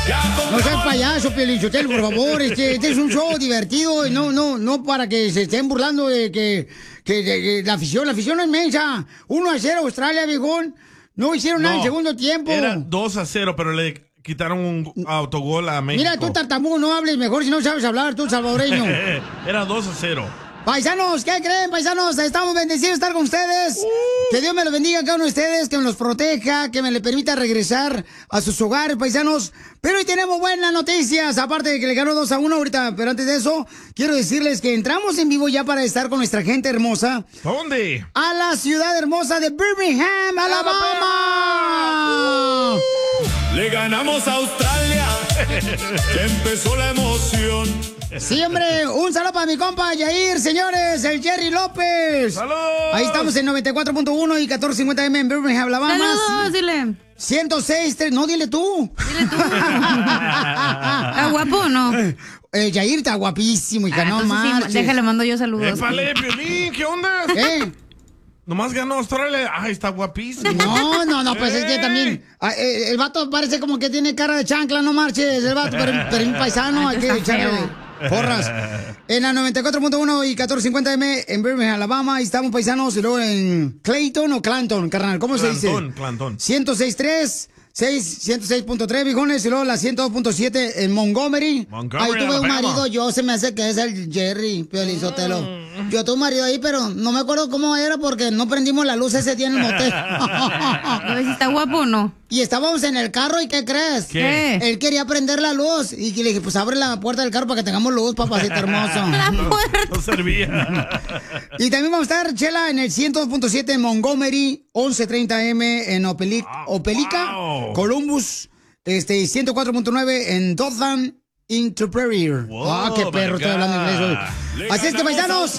No seas payaso, Piolichotelo, por favor. Este es un show divertido y no para que se estén burlando de que la afición no es inmensa. 1-0 Australia, viejón. No hicieron nada en el segundo tiempo. Era 2-0, pero le quitaron un autogol a México. Mira, tú tartamudo, no hables mejor si no sabes hablar, tú salvadoreño. Era 2-0. Paisanos, ¿qué creen, paisanos? Estamos bendecidos de estar con ustedes. Que Dios me los bendiga a cada uno de ustedes, que me los proteja, que me le permita regresar a sus hogares, paisanos. Pero hoy tenemos buenas noticias, aparte de que le ganó 2-1 ahorita. Pero antes de eso, quiero decirles que entramos en vivo ya para estar con nuestra gente hermosa. ¿Dónde? A la ciudad hermosa de Birmingham, Alabama. Le ganamos a Australia. Ya empezó la emoción. Sí, hombre, un saludo para mi compa Yair, señores, el Jerry López. ¡Saludos! Ahí estamos en 94.1 y 1450M en Birmingham, Alabama. ¡Saludos, dile! 106.3, no, dile tú. Dile tú. ¿Está guapo o no? Yair está guapísimo, hija, no marches. Sí, déjale, mando yo saludos. ¡Épale, Piolín! ¿Qué onda? Nomás ganó Australia. ¡Ay, está guapísimo! No, pues es que también... el vato parece como que tiene cara de chancla, no marches. El vato, pero un paisano, hay que echarle porras. En la 94.1 y 1450M en Birmingham, Alabama. Ahí estamos, paisanos. Y luego en Clayton o Clanton, carnal. ¿Cómo se dice? Clanton. 106.3. 106.3, viejones, y luego la 102.7 en Montgomery. Ahí tuve un marido, yo se me hace que es el Jerry Piolizotelo. Yo tuve un marido ahí, pero no me acuerdo cómo era porque no prendimos la luz ese día en el motel. A ver si está guapo o no. Y estábamos en el carro, ¿y qué crees? ¿Qué? Él quería prender la luz. Y le dije, pues abre la puerta del carro para que tengamos luz, papacito hermoso. La puerta. No servía. Y también vamos a estar, Chela, en el 102.7 en Montgomery, 1130M en Opelica, Columbus, 104.9 en Dothan, Interprairie. Wow, qué perro, estoy hablando inglés hoy. Así es que, paisanos,